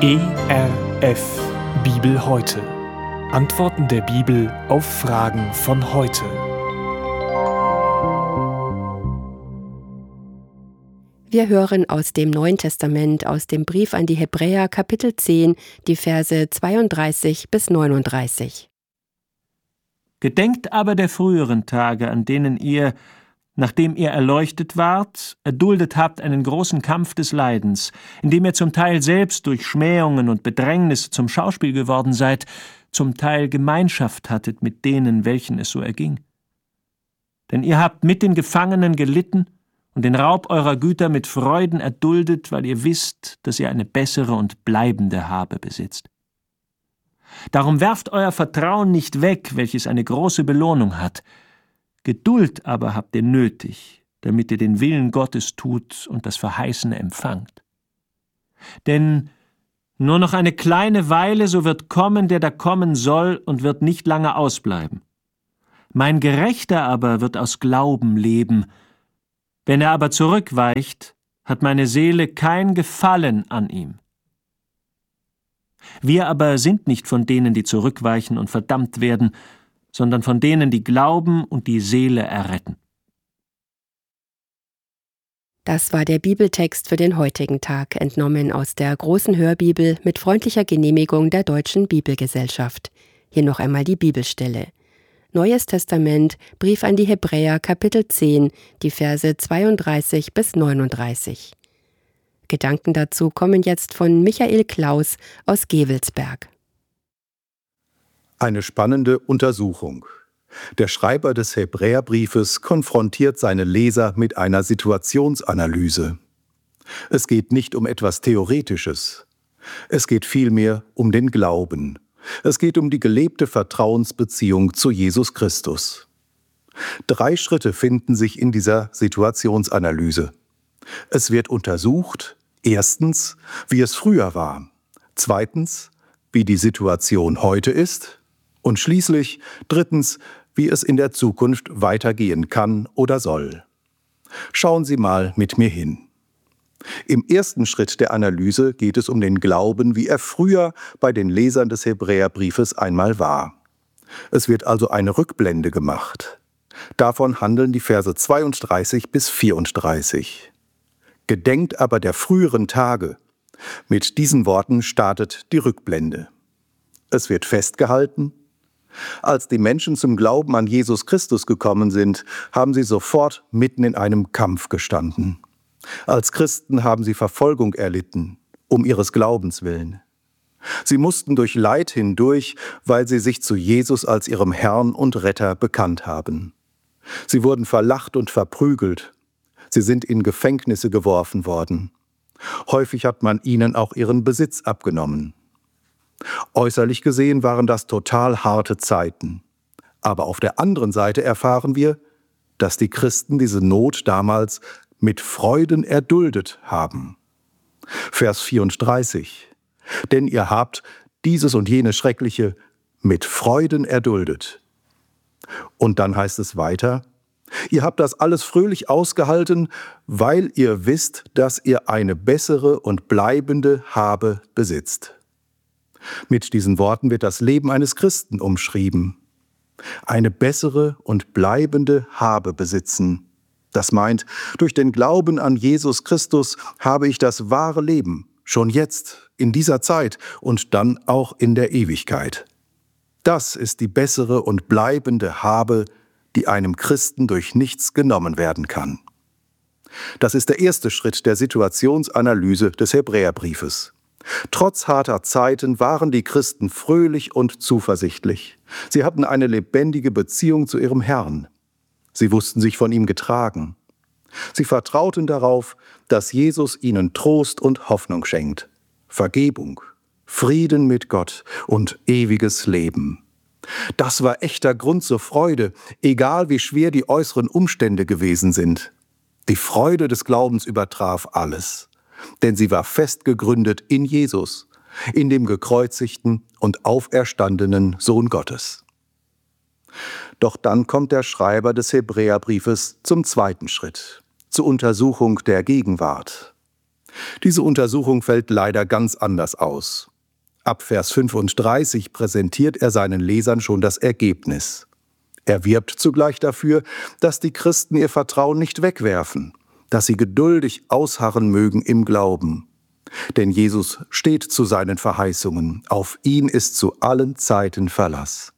ERF Bibel heute. Antworten der Bibel auf Fragen von heute. Wir hören aus dem Neuen Testament, aus dem Brief an die Hebräer, Kapitel 10, die Verse 32 bis 39. Gedenkt aber der früheren Tage, an denen ihr, nachdem ihr erleuchtet wart, erduldet habt einen großen Kampf des Leidens, indem ihr zum Teil selbst durch Schmähungen und Bedrängnisse zum Schauspiel geworden seid, zum Teil Gemeinschaft hattet mit denen, welchen es so erging. Denn ihr habt mit den Gefangenen gelitten und den Raub eurer Güter mit Freuden erduldet, weil ihr wisst, dass ihr eine bessere und bleibende Habe besitzt. Darum werft euer Vertrauen nicht weg, welches eine große Belohnung hat. Geduld aber habt ihr nötig, damit ihr den Willen Gottes tut und das Verheißene empfangt. Denn nur noch eine kleine Weile, so wird kommen, der da kommen soll, und wird nicht lange ausbleiben. Mein Gerechter aber wird aus Glauben leben. Wenn er aber zurückweicht, hat meine Seele kein Gefallen an ihm. Wir aber sind nicht von denen, die zurückweichen und verdammt werden, sondern von denen, die glauben und die Seele erretten. Das war der Bibeltext für den heutigen Tag, entnommen aus der großen Hörbibel mit freundlicher Genehmigung der Deutschen Bibelgesellschaft. Hier noch einmal die Bibelstelle. Neues Testament, Brief an die Hebräer, Kapitel 10, die Verse 32 bis 39. Gedanken dazu kommen jetzt von Michael Klaus aus Gevelsberg. Eine spannende Untersuchung. Der Schreiber des Hebräerbriefes konfrontiert seine Leser mit einer Situationsanalyse. Es geht nicht um etwas Theoretisches. Es geht vielmehr um den Glauben. Es geht um die gelebte Vertrauensbeziehung zu Jesus Christus. 3 Schritte finden sich in dieser Situationsanalyse. Es wird untersucht, erstens, wie es früher war, zweitens, wie die Situation heute ist, und schließlich, drittens, wie es in der Zukunft weitergehen kann oder soll. Schauen Sie mal mit mir hin. Im ersten Schritt der Analyse geht es um den Glauben, wie er früher bei den Lesern des Hebräerbriefes einmal war. Es wird also eine Rückblende gemacht. Davon handeln die Verse 32 bis 34. Gedenkt aber der früheren Tage. Mit diesen Worten startet die Rückblende. Es wird festgehalten: Als die Menschen zum Glauben an Jesus Christus gekommen sind, haben sie sofort mitten in einem Kampf gestanden. Als Christen haben sie Verfolgung erlitten, um ihres Glaubens willen. Sie mussten durch Leid hindurch, weil sie sich zu Jesus als ihrem Herrn und Retter bekannt haben. Sie wurden verlacht und verprügelt. Sie sind in Gefängnisse geworfen worden. Häufig hat man ihnen auch ihren Besitz abgenommen. Äußerlich gesehen waren das total harte Zeiten. Aber auf der anderen Seite erfahren wir, dass die Christen diese Not damals mit Freuden erduldet haben. Vers 34. Denn ihr habt dieses und jenes Schreckliche mit Freuden erduldet. Und dann heißt es weiter: Ihr habt das alles fröhlich ausgehalten, weil ihr wisst, dass ihr eine bessere und bleibende Habe besitzt. Mit diesen Worten wird das Leben eines Christen umschrieben. Eine bessere und bleibende Habe besitzen. Das meint, durch den Glauben an Jesus Christus habe ich das wahre Leben, schon jetzt, in dieser Zeit und dann auch in der Ewigkeit. Das ist die bessere und bleibende Habe, die einem Christen durch nichts genommen werden kann. Das ist der erste Schritt der Situationsanalyse des Hebräerbriefes. Trotz harter Zeiten waren die Christen fröhlich und zuversichtlich. Sie hatten eine lebendige Beziehung zu ihrem Herrn. Sie wussten sich von ihm getragen. Sie vertrauten darauf, dass Jesus ihnen Trost und Hoffnung schenkt, Vergebung, Frieden mit Gott und ewiges Leben. Das war echter Grund zur Freude, egal wie schwer die äußeren Umstände gewesen sind. Die Freude des Glaubens übertraf alles, denn sie war fest gegründet in Jesus, in dem gekreuzigten und auferstandenen Sohn Gottes. Doch dann kommt der Schreiber des Hebräerbriefes zum zweiten Schritt, zur Untersuchung der Gegenwart. Diese Untersuchung fällt leider ganz anders aus. Ab Vers 35 präsentiert er seinen Lesern schon das Ergebnis. Er wirbt zugleich dafür, dass die Christen ihr Vertrauen nicht wegwerfen, dass sie geduldig ausharren mögen im Glauben. Denn Jesus steht zu seinen Verheißungen, auf ihn ist zu allen Zeiten Verlass.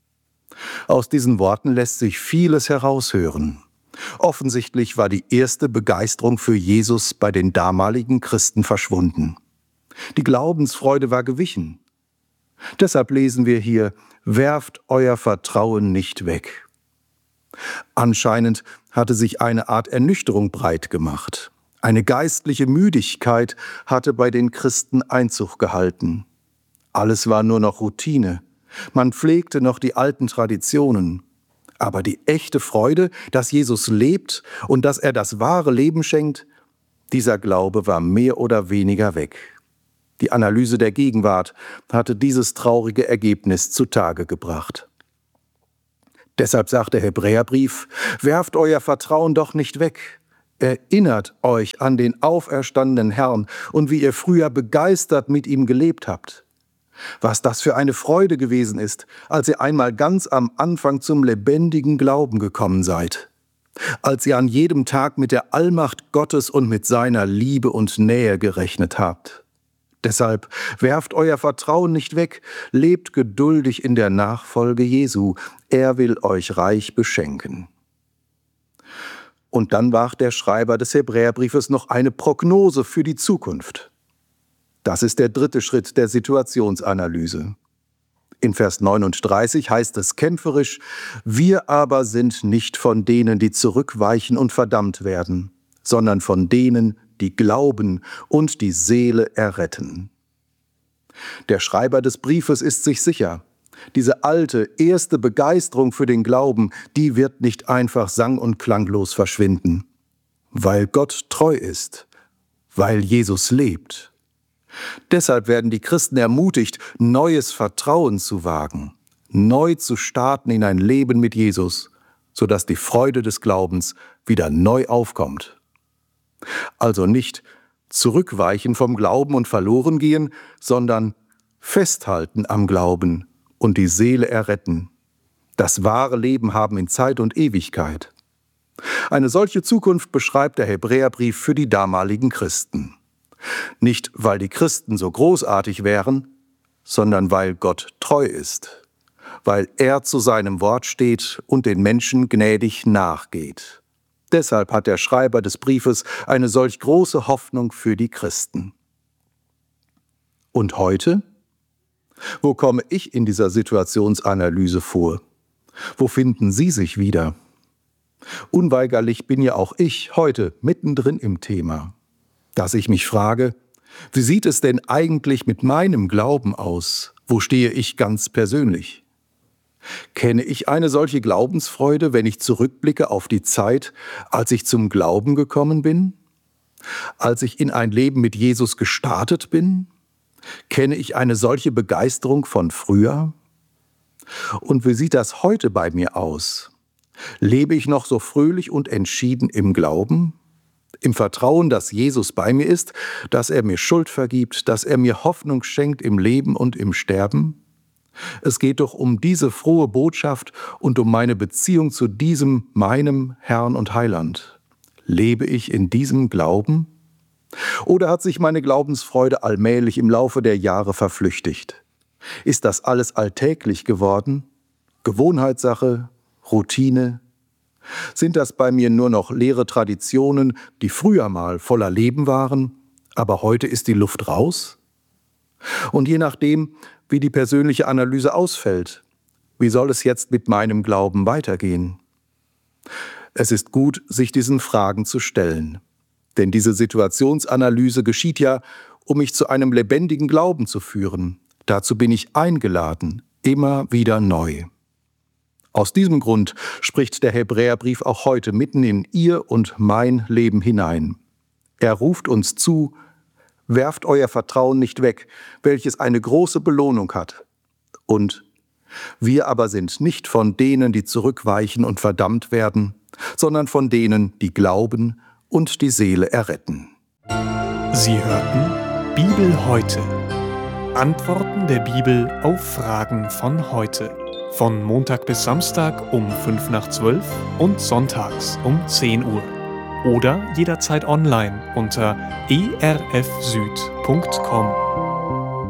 Aus diesen Worten lässt sich vieles heraushören. Offensichtlich war die erste Begeisterung für Jesus bei den damaligen Christen verschwunden. Die Glaubensfreude war gewichen. Deshalb lesen wir hier: Werft euer Vertrauen nicht weg. Anscheinend hatte sich eine Art Ernüchterung breit gemacht. Eine geistliche Müdigkeit hatte bei den Christen Einzug gehalten. Alles war nur noch Routine. Man pflegte noch die alten Traditionen. Aber die echte Freude, dass Jesus lebt und dass er das wahre Leben schenkt, dieser Glaube war mehr oder weniger weg. Die Analyse der Gegenwart hatte dieses traurige Ergebnis zutage gebracht. Deshalb sagt der Hebräerbrief: Werft euer Vertrauen doch nicht weg. Erinnert euch an den auferstandenen Herrn und wie ihr früher begeistert mit ihm gelebt habt. Was das für eine Freude gewesen ist, als ihr einmal ganz am Anfang zum lebendigen Glauben gekommen seid. Als ihr an jedem Tag mit der Allmacht Gottes und mit seiner Liebe und Nähe gerechnet habt. Deshalb werft euer Vertrauen nicht weg, lebt geduldig in der Nachfolge Jesu. Er will euch reich beschenken. Und dann wagt der Schreiber des Hebräerbriefes noch eine Prognose für die Zukunft. Das ist der dritte Schritt der Situationsanalyse. In Vers 39 heißt es kämpferisch: Wir aber sind nicht von denen, die zurückweichen und verdammt werden, sondern von denen, die glauben und die Seele erretten. Der Schreiber des Briefes ist sich sicher, diese alte, erste Begeisterung für den Glauben, die wird nicht einfach sang- und klanglos verschwinden. Weil Gott treu ist, weil Jesus lebt. Deshalb werden die Christen ermutigt, neues Vertrauen zu wagen, neu zu starten in ein Leben mit Jesus, sodass die Freude des Glaubens wieder neu aufkommt. Also nicht zurückweichen vom Glauben und verloren gehen, sondern festhalten am Glauben und die Seele erretten. Das wahre Leben haben in Zeit und Ewigkeit. Eine solche Zukunft beschreibt der Hebräerbrief für die damaligen Christen. Nicht, weil die Christen so großartig wären, sondern weil Gott treu ist, weil er zu seinem Wort steht und den Menschen gnädig nachgeht. Deshalb hat der Schreiber des Briefes eine solch große Hoffnung für die Christen. Und heute? Wo komme ich in dieser Situationsanalyse vor? Wo finden Sie sich wieder? Unweigerlich bin ja auch ich heute mittendrin im Thema, dass ich mich frage: Wie sieht es denn eigentlich mit meinem Glauben aus? Wo stehe ich ganz persönlich? Kenne ich eine solche Glaubensfreude, wenn ich zurückblicke auf die Zeit, als ich zum Glauben gekommen bin? Als ich in ein Leben mit Jesus gestartet bin? Kenne ich eine solche Begeisterung von früher? Und wie sieht das heute bei mir aus? Lebe ich noch so fröhlich und entschieden im Glauben? Im Vertrauen, dass Jesus bei mir ist, dass er mir Schuld vergibt, dass er mir Hoffnung schenkt im Leben und im Sterben? Es geht doch um diese frohe Botschaft und um meine Beziehung zu diesem, meinem Herrn und Heiland. Lebe ich in diesem Glauben? Oder hat sich meine Glaubensfreude allmählich im Laufe der Jahre verflüchtigt? Ist das alles alltäglich geworden? Gewohnheitssache? Routine? Sind das bei mir nur noch leere Traditionen, die früher mal voller Leben waren, aber heute ist die Luft raus? Und je nachdem, wie die persönliche Analyse ausfällt, wie soll es jetzt mit meinem Glauben weitergehen? Es ist gut, sich diesen Fragen zu stellen. Denn diese Situationsanalyse geschieht ja, um mich zu einem lebendigen Glauben zu führen. Dazu bin ich eingeladen, immer wieder neu. Aus diesem Grund spricht der Hebräerbrief auch heute mitten in Ihr und mein Leben hinein. Er ruft uns zu: Werft euer Vertrauen nicht weg, welches eine große Belohnung hat. Und: Wir aber sind nicht von denen, die zurückweichen und verdammt werden, sondern von denen, die glauben und die Seele erretten. Sie hörten Bibel heute. Antworten der Bibel auf Fragen von heute. Von Montag bis Samstag um 11:55 und sonntags um 10 Uhr. Oder jederzeit online unter erfsüd.com.